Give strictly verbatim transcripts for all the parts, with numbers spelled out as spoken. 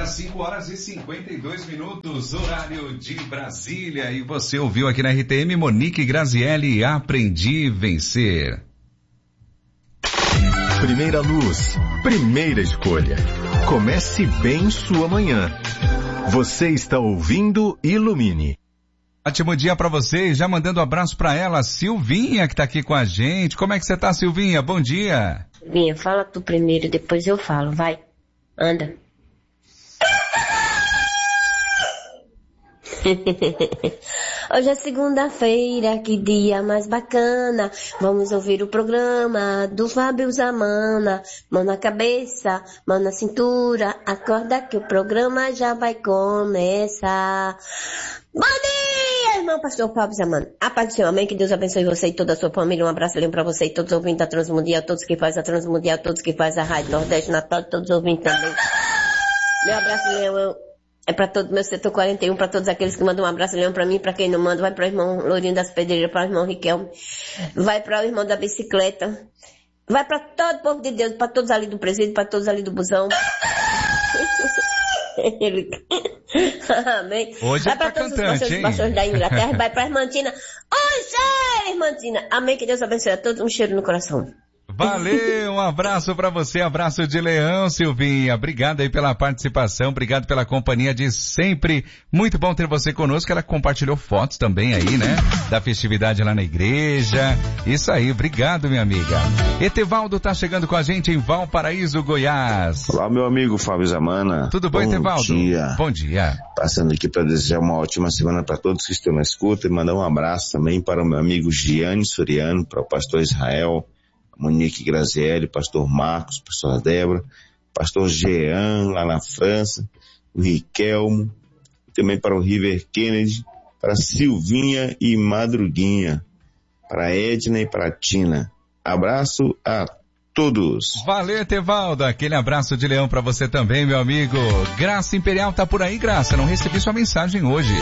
Agora cinco horas e cinquenta e dois minutos, horário de Brasília. E você ouviu aqui na R T M Monique Grazielli, Aprendi a Vencer. Primeira luz, primeira escolha. Comece bem sua manhã. Você está ouvindo Ilumine. Ótimo dia para vocês, já mandando um abraço para ela, Silvinha, que tá aqui com a gente. Como é que você tá, Silvinha? Bom dia. Silvinha, fala tu primeiro, depois eu falo, vai, anda. Hoje é segunda-feira, que dia mais bacana. Vamos ouvir o programa do Fábio Zamana. Mão na cabeça, mão na cintura. Acorda que o programa já vai começar. Bom dia, irmão pastor Fábio Zamana. A paz do Senhor, amém. Que Deus abençoe você e toda a sua família. Um abraço pra você e todos os ouvintes da Transmundial, todos que fazem a Transmundial, todos que fazem a Rádio Nordeste Natal, todos os ouvintes também. Meu abraço, Leão. É pra todo meu setor quarenta e um, pra todos aqueles que mandam um abraço, Leão, pra mim, pra quem não manda, vai pro irmão Lourinho das Pedreiras, para o irmão Riquelme, vai para o irmão da bicicleta, vai pra todo o povo de Deus, pra todos ali do presídio, pra todos ali do busão. Ele... Amém. Hoje vai tá pra todos cantante, os pastores, pastores da Inglaterra, vai pra Irmantina. Oi, Irmantina. Amém, que Deus abençoe a todos, um cheiro no coração. Valeu, um abraço pra você, abraço de Leão, Silvinha. Obrigado aí pela participação, obrigado pela companhia de sempre. Muito bom ter você conosco. Ela compartilhou fotos também aí, né? Da festividade lá na igreja. Isso aí, obrigado, minha amiga. Etevaldo tá chegando com a gente em Valparaíso, Goiás. Olá, meu amigo Fábio Zamana. Tudo bom, Etevaldo? Bom dia. Bom dia. Passando aqui para desejar uma ótima semana para todos que estão na escuta e mandar um abraço também para o meu amigo Gianni Soriano, para o pastor Israel, Monique Grazielli, pastor Marcos, pastor Débora, pastor Jean, lá na França, o Riquelmo, também para o River Kennedy, para Silvinha e Madruguinha, para Edna e para Tina. Abraço a todos. Valeu, Tevaldo. Aquele abraço de Leão para você também, meu amigo. Graça Imperial tá por aí, Graça. Não recebi sua mensagem hoje.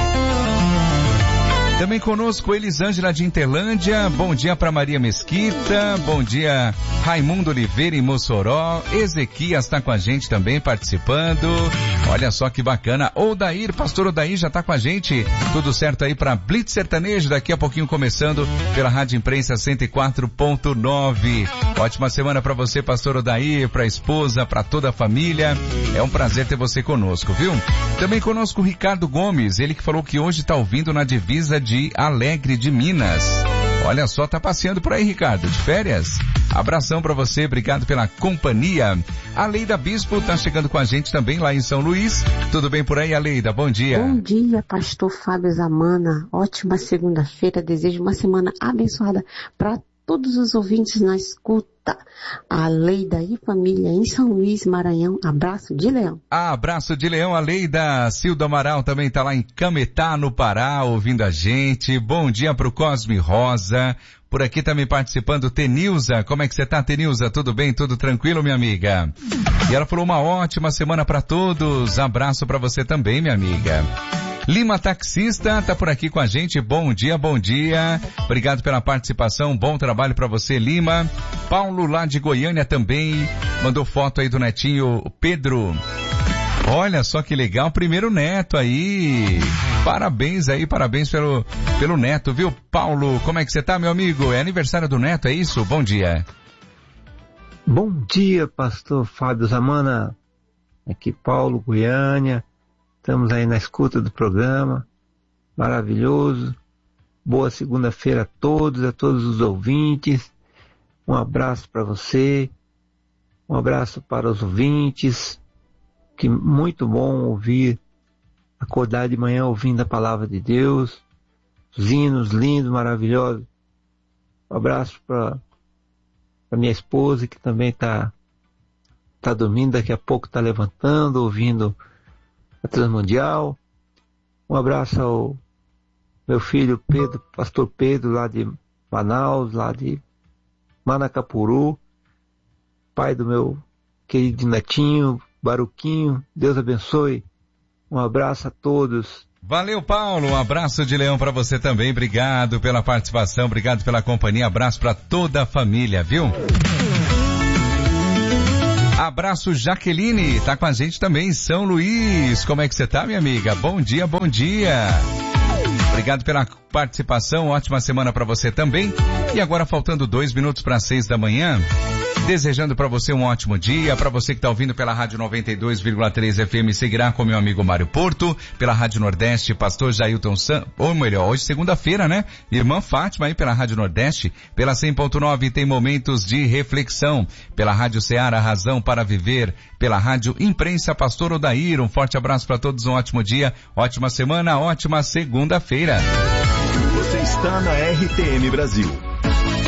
Também conosco Elisângela de Interlândia, bom dia para Maria Mesquita, bom dia Raimundo Oliveira em Mossoró, Ezequias está com a gente também participando, olha só que bacana, Odair, pastor Odair já está com a gente, tudo certo aí para Blitz Sertanejo, daqui a pouquinho começando pela Rádio Imprensa cento e quatro ponto nove, ótima semana para você, pastor Odair, para a esposa, para toda a família, é um prazer ter você conosco, viu? Também conosco o Ricardo Gomes, ele que falou que hoje está ouvindo na divisa de de Alegre de Minas. Olha só, tá passeando por aí, Ricardo, de férias? Abração pra você, obrigado pela companhia. A Leida Bispo tá chegando com a gente também lá em São Luís. Tudo bem por aí, Aleida? Bom dia. Bom dia, pastor Fábio Zamana. Ótima segunda-feira, desejo uma semana abençoada para todos os ouvintes na escuta. A Leida e família em São Luís, Maranhão. Abraço de Leão. Ah, abraço de Leão, a Leida. Cildo Amaral também tá lá em Cametá, no Pará, ouvindo a gente. Bom dia pro Cosme Rosa. Por aqui também participando Tenilza. Como é que você tá, Tenilza? Tudo bem? Tudo tranquilo, minha amiga? E ela falou uma ótima semana para todos. Abraço para você também, minha amiga. Lima Taxista tá por aqui com a gente. Bom dia, bom dia. Obrigado pela participação. Bom trabalho para você, Lima. Paulo lá de Goiânia também mandou foto aí do netinho Pedro. Olha só que legal, primeiro neto aí. Parabéns aí, parabéns pelo, pelo neto, viu, Paulo? Como é que você tá, meu amigo? É aniversário do neto, é isso? Bom dia. Bom dia, pastor Fábio Zamana. Aqui Paulo, Goiânia. Estamos aí na escuta do programa, maravilhoso. Boa segunda-feira a todos, a todos os ouvintes. Um abraço para você, um abraço para os ouvintes. Que muito bom ouvir, acordar de manhã ouvindo a palavra de Deus. Os hinos lindos, maravilhosos. Um abraço para a minha esposa que também está tá dormindo, daqui a pouco está levantando, ouvindo a Transmundial. Um abraço ao meu filho Pedro, pastor Pedro, lá de Manaus, lá de Manacapuru, pai do meu querido netinho, Baruquinho. Deus abençoe. Um abraço a todos. Valeu, Paulo. Um abraço de Leão para você também. Obrigado pela participação, obrigado pela companhia. Abraço para toda a família, viu? Abraço, Jaqueline, tá com a gente também em São Luís. Como é que você tá, minha amiga? Bom dia, bom dia. Obrigado pela participação, ótima semana para você também. E agora faltando dois minutos para seis da manhã, desejando para você um ótimo dia, para você que está ouvindo pela Rádio noventa e dois vírgula três F M, seguirá com meu amigo Mário Porto, pela Rádio Nordeste, Pastor Jailton San, ou melhor, hoje segunda-feira, né? Irmã Fátima aí pela Rádio Nordeste, pela cem ponto nove tem momentos de reflexão, pela Rádio Ceará, Razão para Viver, pela Rádio Imprensa Pastor Odair, um forte abraço para todos, um ótimo dia, ótima semana, ótima segunda-feira. Você está na R T M Brasil.